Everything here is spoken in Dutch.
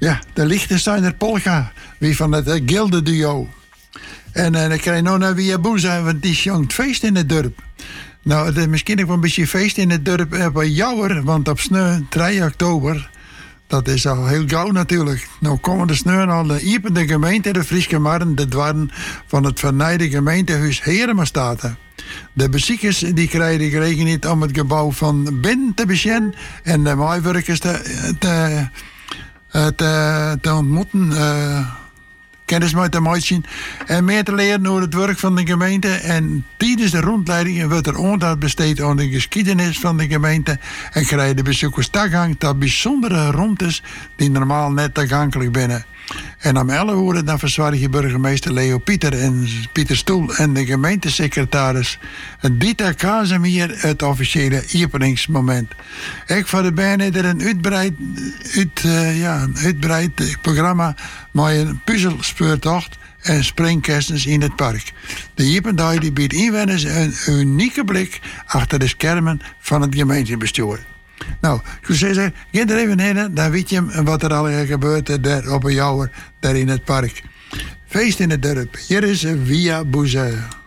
Ja, de Liechtensteiner Polka. Wie van het Gilde-duo. En dan krijg je nog naar Via Boeza, want die jongt feest in het dorp. Nou, het is misschien ook wel een beetje feest in het dorp bij Jouwer, want op sneu 3 oktober, dat is al heel gauw natuurlijk. Nou komen de sneu al de Iepende gemeente, de Frieske Marren, de dwarren van het vernijde gemeentehuis Heremastaten. De bezoekers die kregen niet om het gebouw van binnen te bezien en de maaiwerkers te ontmoeten, kennis met te maken en meer te leren over het werk van de gemeente. En tijdens de rondleiding wordt er aandacht besteed aan de geschiedenis van de gemeente en krijgen de bezoekers toegang tot bijzondere rondtes die normaal net toegankelijk zijn. En om 11 uur dan verzorgen burgemeester Leo Pieter Stoel en de gemeentesecretaris Dieter Kazemier het officiële openingsmoment. Ik voor de bijna er een uitbreid programma met een puzzelspeurtocht en springkastens in het park. De Jippendag die biedt inwoners een unieke blik achter de schermen van het gemeentebestuur. Nou, ik zou zeggen, ga er even heen, dan weet je wat er al gebeurt daar op een Jouwer, daar in het park. Feest in het dorp. Hier is Via Boeza.